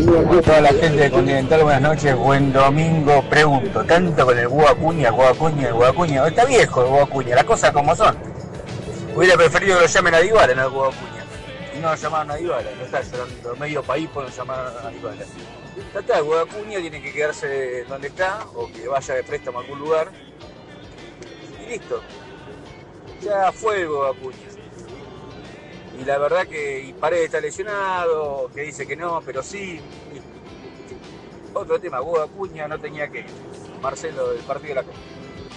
Toda la gente de Continental, buenas noches, buen domingo. Pregunto, tanto con el Hugo Acuña, está viejo el Hugo Acuña, las cosas como son. Hubiera preferido que lo llamen a Dybala en el Hugo Acuña. Y no lo llamaron a Dybala, no está llorando medio país por no llamar a Dybala. El Hugo Acuña tiene que quedarse donde está, o que vaya de préstamo a algún lugar. Y listo. Ya fue el Hugo Acuña. Y la verdad que Paredes está lesionado, que dice que no, pero sí. Otro tema, Hugo Acuña no tenía que ir. Marcelo, del Partido de la Costa.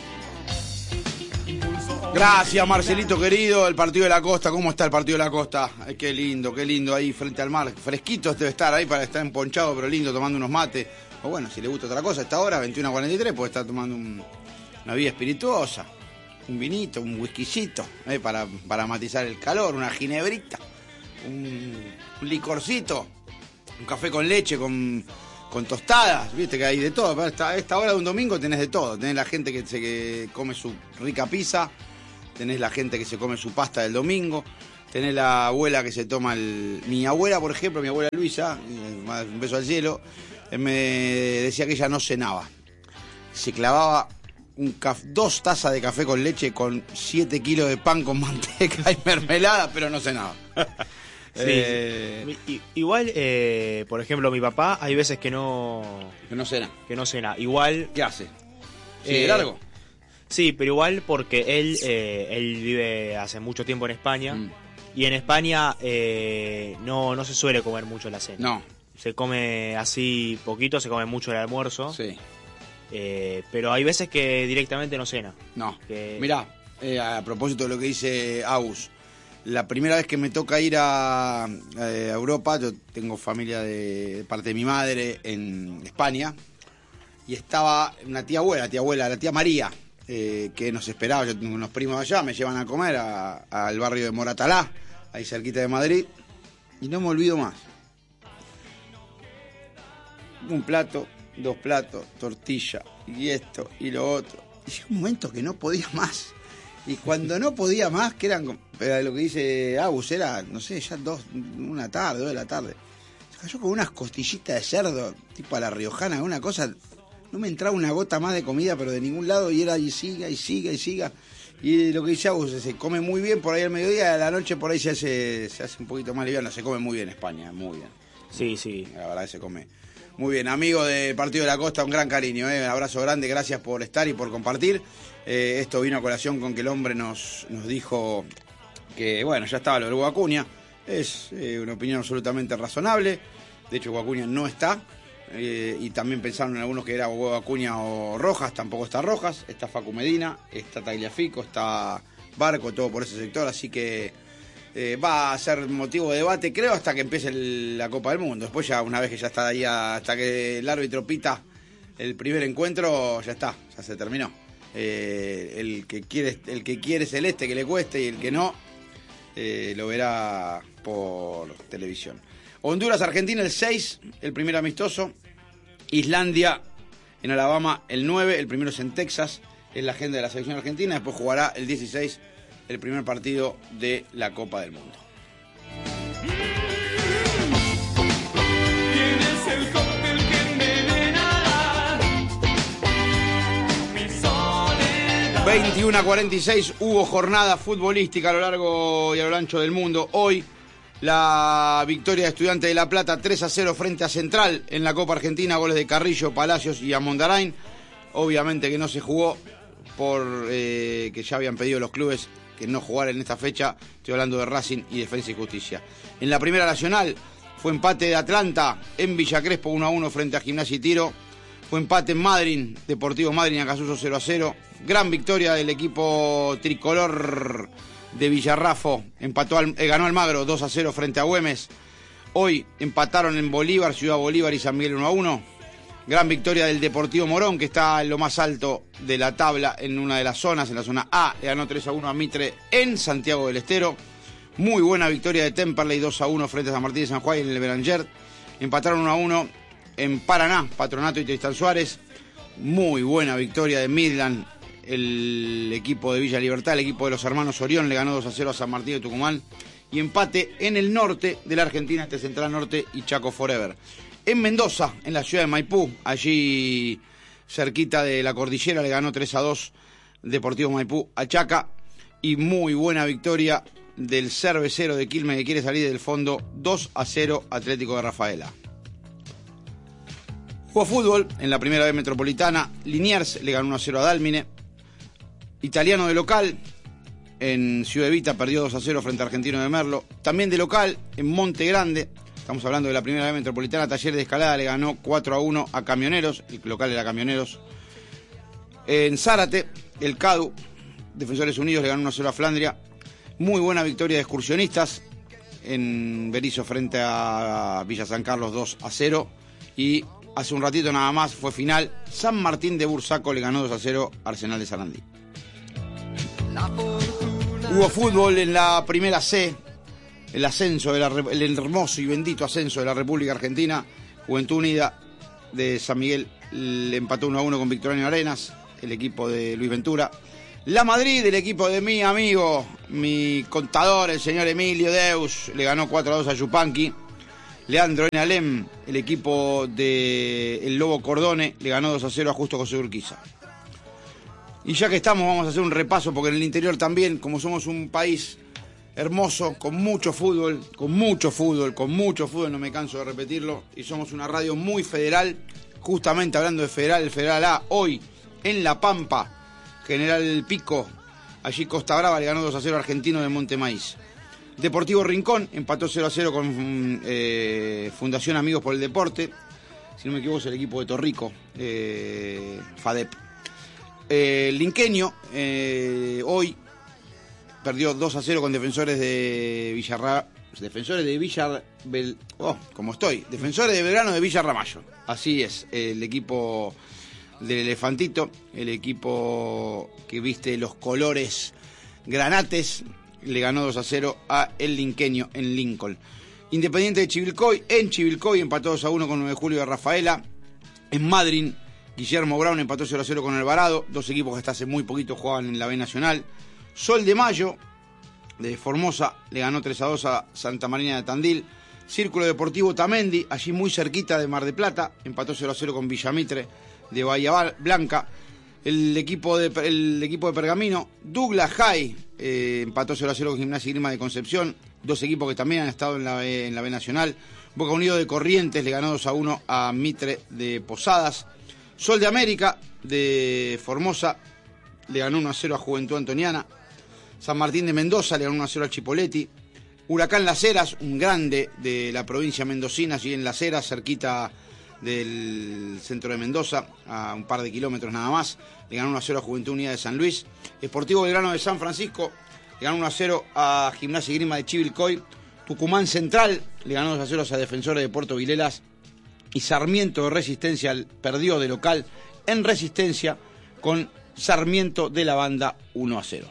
Gracias, Marcelito querido, el Partido de la Costa. ¿Cómo está el Partido de la Costa? Ay, qué lindo ahí frente al mar. Fresquito debe estar ahí para estar emponchado, pero lindo, tomando unos mates. O bueno, si le gusta otra cosa, a esta hora, 21:43, puede estar tomando una bebida espirituosa. Un vinito, un whiskycito, para matizar el calor, una ginebrita, un licorcito, un café con leche, con tostadas, viste que hay de todo. A esta hora de un domingo tenés de todo. Tenés la gente que come su rica pizza, tenés la gente que se come su pasta del domingo, tenés la abuela que se toma mi abuela, por ejemplo, mi abuela Luisa, un beso al cielo, me decía que ella no cenaba. Se clavaba 2 tazas de café con leche con 7 kilos de pan con manteca y mermelada, pero no cenaba. Sí. Igual, por ejemplo, mi papá, hay veces que no cena. Igual. ¿Qué hace? ¿Sigue largo? Sí, pero igual porque él vive hace mucho tiempo en España. Y en España no se suele comer mucho la cena. No. Se come así poquito, se come mucho el almuerzo. Sí. Pero hay veces que directamente no cena. No. Mirá, a propósito de lo que dice Agus, la primera vez que me toca ir a Europa, yo tengo familia de parte de mi madre en España, y estaba una tía abuela, la tía María, que nos esperaba. Yo tengo unos primos allá, me llevan a comer al barrio de Moratalá, ahí cerquita de Madrid, y no me olvido más. Un plato, 2 platos, tortilla, y esto, y lo otro. Y llegó un momento que no podía más. Y cuando no podía más, que eran, pero lo que dice Agus, era, no sé, ya 2 de la tarde. Se cayó con unas costillitas de cerdo, tipo a la riojana, una cosa. No me entraba una gota más de comida, pero de ningún lado, y era, y siga. Y lo que dice Agus, se come muy bien por ahí al mediodía, a la noche por ahí se hace un poquito más liviano. Se come muy bien en España, muy bien. Sí. La verdad que se come muy bien. Amigo del Partido de la Costa, un gran cariño, un abrazo grande, gracias por estar y por compartir. Esto vino a colación con que el hombre nos dijo que, bueno, ya estaba lo del Hugo Acuña. Es una opinión absolutamente razonable. De hecho, Hugo Acuña no está. Y también pensaron en algunos que era Hugo Acuña o Rojas. Tampoco está Rojas. Está Facu Medina, está Tagliafico, está Barco, todo por ese sector. Así que va a ser motivo de debate, creo, hasta que empiece la Copa del Mundo. Después ya, una vez que ya está ahí, hasta que el árbitro pita el primer encuentro, ya está, ya se terminó. El que quiere celeste, que le cueste, y el que no, lo verá por televisión. Honduras-Argentina el 6, el primer amistoso. Islandia en Alabama el 9, el primero es en Texas, es la agenda de la selección argentina. Después jugará el 16, el primer partido de la Copa del Mundo. 21:46, hubo jornada futbolística a lo largo y a lo ancho del mundo. Hoy la victoria de Estudiantes de La Plata 3-0 frente a Central en la Copa Argentina, goles de Carrillo, Palacios y Amondarain. Obviamente que no se jugó por que ya habían pedido los clubes que no jugaran en esta fecha. Estoy hablando de Racing y Defensa y Justicia. En la Primera Nacional fue empate de Atlanta en Villa Crespo 1-1 frente a Gimnasia y Tiro. Fue empate en Madryn, Deportivo Madryn y Acasuso 0-0. Gran victoria del equipo tricolor de Villarrafo. Ganó Almagro 2-0 frente a Güemes. Hoy empataron en Bolívar, Ciudad Bolívar y San Miguel 1-1. Gran victoria del Deportivo Morón, que está en lo más alto de la tabla en una de las zonas, en la zona A. Le ganó 3-1 a Mitre en Santiago del Estero. Muy buena victoria de Temperley 2-1 frente a San Martín de San Juan en el Beranger. Empataron 1-1 en Paraná, Patronato y Tristán Suárez. Muy buena victoria de Midland, el equipo de Villa Libertad, el equipo de los hermanos Orión, le ganó 2-0 a San Martín de Tucumán. Y empate en el norte de la Argentina, Central Norte y Chaco Forever. En Mendoza, en la ciudad de Maipú, allí cerquita de la cordillera, le ganó 3-2 Deportivo Maipú a Chaca. Y muy buena victoria del Cervecero de Quilmes, que quiere salir del fondo, 2-0 Atlético de Rafaela. Jugó fútbol en la primera B metropolitana. Liniers le ganó 1-0 a Dálmine. Italiano de local en Ciudad Evita perdió 2-0 frente a Argentino de Merlo. También de local en Monte Grande, estamos hablando de la primera B metropolitana, Talleres de Escalada le ganó 4-1 a Camioneros. El local era Camioneros. En Zárate, el CADU, Defensores Unidos, le ganó 1-0 a Flandria. Muy buena victoria de Excursionistas en Berisso frente a Villa San Carlos, 2-0. Y hace un ratito nada más fue final. San Martín de Bursaco le ganó 2-0 Arsenal de Sarandí. Hubo fútbol en la primera C, el ascenso, el hermoso y bendito ascenso de la República Argentina. Juventud Unida de San Miguel le empató 1-1 con Victoriano Arenas, el equipo de Luis Ventura. La Madrid, el equipo de mi amigo, mi contador, el señor Emilio Deus, le ganó 4-2 a Yupanqui. Leandro Enalem, el equipo de el Lobo Cordone, le ganó 2-0 a Justo José Urquiza. Y ya que estamos, vamos a hacer un repaso, porque en el interior también, como somos un país hermoso, con mucho fútbol, no me canso de repetirlo, y somos una radio muy federal. Justamente hablando de federal, el Federal A, hoy en La Pampa, General Pico, allí Costa Brava le ganó 2-0 a Argentino de Montemaíz. Deportivo Rincón empató 0-0 con Fundación Amigos por el Deporte, si no me equivoco es el equipo de Torrico, FADEP. Linqueño hoy perdió 2-0 con Defensores de Defensores de Belgrano de Villa Ramallo. Así es, el equipo del Elefantito, el equipo que viste los colores granates, le ganó 2-0 a el Linqueño en Lincoln. Independiente de Chivilcoy, en Chivilcoy empató 2-1 con 9 de Julio de Rafaela. En Madryn, Guillermo Brown empató 0-0 con Alvarado, dos equipos que hasta hace muy poquito jugaban en la B Nacional. Sol de Mayo, de Formosa, le ganó 3-2 a Santa Marina de Tandil. Círculo Deportivo Tamendi, allí muy cerquita de Mar de Plata, empató 0-0 con Villamitre de Bahía Blanca. El equipo de Pergamino, Douglas High, empató 0-0 con Gimnasia y Grima de Concepción. Dos equipos que también han estado en la B Nacional. Boca Unido de Corrientes le ganó 2-1 a Mitre de Posadas. Sol de América de Formosa le ganó 1-0 a Juventud Antoniana. San Martín de Mendoza le ganó 1-0 a Chipoleti. Huracán Las Heras, un grande de la provincia mendocina, allí en Las Heras, cerquita del centro de Mendoza, a un par de kilómetros nada más, le ganó 1-0 a Juventud Unida de San Luis. Sportivo Belgrano de San Francisco le ganó 1-0 a Gimnasia y Grima de Chivilcoy. Tucumán Central le ganó 2-0 a Defensores de Puerto Vilelas. Y Sarmiento de Resistencia perdió de local en Resistencia con Sarmiento de la Banda 1-0.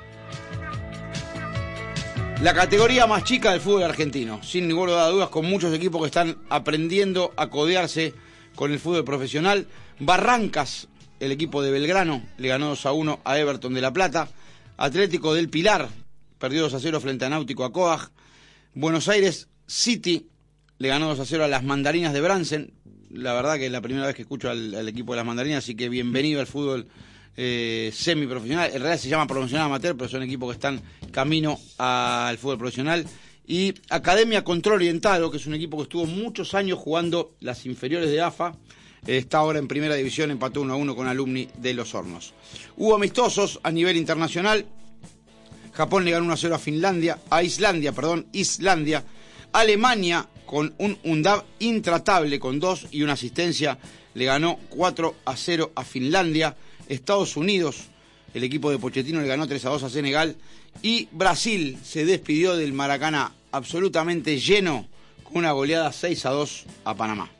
La categoría más chica del fútbol argentino, sin ninguna duda, con muchos equipos que están aprendiendo a codearse con el fútbol profesional. Barrancas, el equipo de Belgrano, le ganó 2-1 a Everton de La Plata. Atlético del Pilar perdió 2-0 frente a Náutico Acoag. Buenos Aires City le ganó 2-0 a las Mandarinas de Bransen. La verdad que es la primera vez que escucho al equipo de las Mandarinas, así que bienvenido al fútbol semiprofesional. En realidad se llama profesional amateur, pero son equipos que están camino al fútbol profesional. Y Academia Control Orientado, que es un equipo que estuvo muchos años jugando las inferiores de AFA, está ahora en primera división, empató 1-1 con Alumni de Los Hornos. Hubo amistosos a nivel internacional. Japón le ganó 1-0 a Islandia. Alemania, con un Undab intratable con 2 y una asistencia, le ganó 4-0 a Finlandia. Estados Unidos, el equipo de Pochettino, le ganó 3-2 a Senegal. Y Brasil se despidió del Maracaná absolutamente lleno con una goleada 6-2 a Panamá.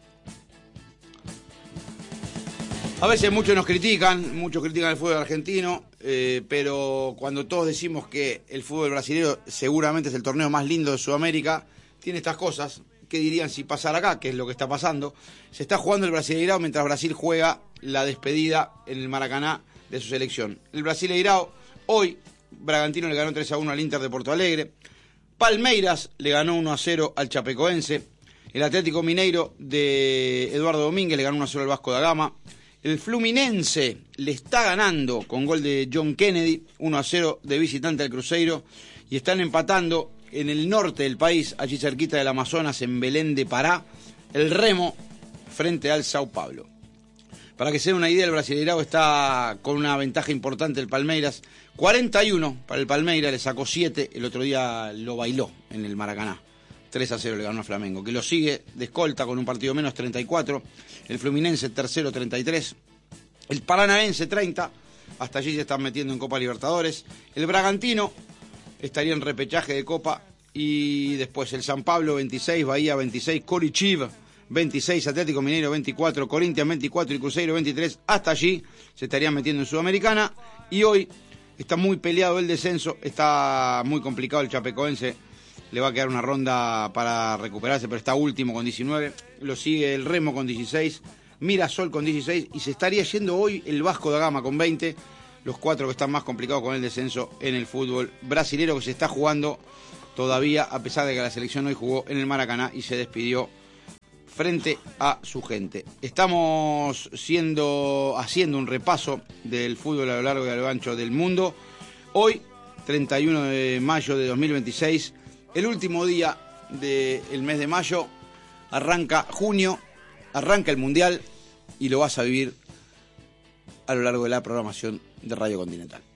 A veces muchos critican el fútbol argentino, pero cuando todos decimos que el fútbol brasileño seguramente es el torneo más lindo de Sudamérica, tiene estas cosas. ¿Qué dirían si pasara acá? ¿Qué es lo que está pasando? Se está jugando el Brasileirao mientras Brasil juega la despedida en el Maracaná de su selección. El Brasileirao, hoy, Bragantino le ganó 3-1 al Inter de Porto Alegre. Palmeiras le ganó 1-0 al Chapecoense. El Atlético Mineiro de Eduardo Domínguez le ganó 1-0 al Vasco da Gama. El Fluminense le está ganando con gol de John Kennedy, 1-0 de visitante al Cruzeiro. Y están empatando en el norte del país, allí cerquita del Amazonas, en Belén de Pará, el Remo frente al Sao Paulo. Para que se den una idea, el Brasileirao está con una ventaja importante el Palmeiras. 41 para el Palmeiras, le sacó 7, el otro día lo bailó en el Maracaná. 3-0 le ganó a Flamengo, que lo sigue de escolta con un partido menos, 34. El Fluminense tercero, 33. El Paranaense, 30. Hasta allí se están metiendo en Copa Libertadores. El Bragantino estaría en repechaje de Copa. Y después el San Pablo, 26. Bahía, 26. Coritiba, 26. Atlético Mineiro, 24. Corinthians, 24. Y Cruzeiro, 23. Hasta allí se estarían metiendo en Sudamericana. Y hoy está muy peleado el descenso. Está muy complicado el Chapecoense. Le va a quedar una ronda para recuperarse, pero está último con 19. Lo sigue el Remo con 16. Mirasol con 16. Y se estaría yendo hoy el Vasco da Gama con 20. Los 4 que están más complicados con el descenso en el fútbol brasilero, que se está jugando todavía, a pesar de que la selección hoy jugó en el Maracaná y se despidió frente a su gente. Estamos haciendo un repaso del fútbol a lo largo y a lo ancho del mundo. Hoy, 31 de mayo de 2026, el último día del mes de mayo, arranca junio, arranca el Mundial y lo vas a vivir a lo largo de la programación de Radio Continental.